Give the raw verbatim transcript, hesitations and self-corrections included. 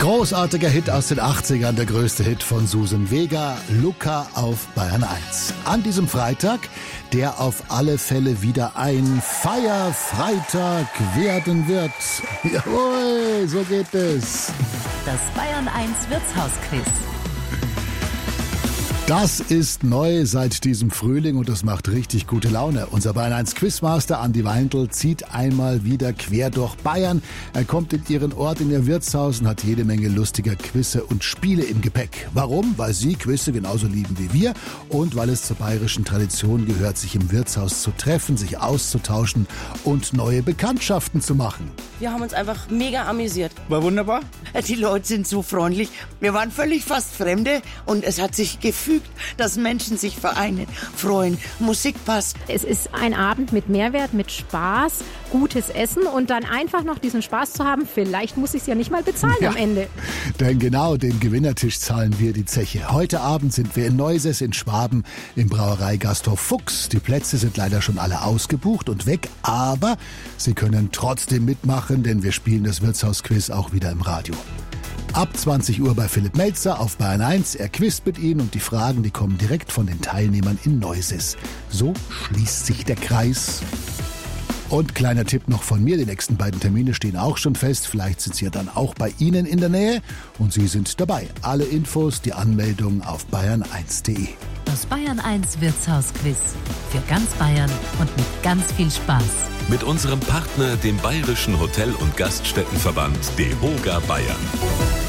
Großartiger Hit aus den achtzigern, der größte Hit von Suzanne Vega, Luca auf Bayern eins. An diesem Freitag, der auf alle Fälle wieder ein Feierfreitag werden wird. Jawohl, so geht es. Das Bayern eins Wirtshausquiz. Das ist neu seit diesem Frühling und das macht richtig gute Laune. Unser Bayern eins Quizmaster Andi Weindl zieht einmal wieder quer durch Bayern. Er kommt in Ihren Ort, in Ihr Wirtshaus und hat jede Menge lustiger Quizze und Spiele im Gepäck. Warum? Weil Sie Quizze genauso lieben wie wir und weil es zur bayerischen Tradition gehört, sich im Wirtshaus zu treffen, sich auszutauschen und neue Bekanntschaften zu machen. Wir haben uns einfach mega amüsiert. War wunderbar. Die Leute sind so freundlich. Wir waren völlig fast Fremde und es hat sich gefügt, dass Menschen sich vereinen, freuen, Musik passt. Es ist ein Abend mit Mehrwert, mit Spaß, gutes Essen und dann einfach noch diesen Spaß zu haben, vielleicht muss ich es ja nicht mal bezahlen ja, am Ende. Denn genau den Gewinnertisch zahlen wir die Zeche. Heute Abend sind wir in Neuses in Schwaben im Brauereigasthof Fuchs. Die Plätze sind leider schon alle ausgebucht und weg, aber Sie können trotzdem mitmachen, denn wir spielen das Wirtshausquiz auch wieder im Radio. Ab zwanzig Uhr bei Philipp Melzer auf Bayern eins. Er quizt mit Ihnen und die Fragen, die kommen direkt von den Teilnehmern in Neuses. So schließt sich der Kreis. Und kleiner Tipp noch von mir, die nächsten beiden Termine stehen auch schon fest. Vielleicht sind sie ja dann auch bei Ihnen in der Nähe und Sie sind dabei. Alle Infos, die Anmeldung auf bayern eins punkt de. Das Bayern eins Wirtshausquiz. Für ganz Bayern und mit ganz viel Spaß. Mit unserem Partner, dem Bayerischen Hotel- und Gaststättenverband DEHOGA Bayern.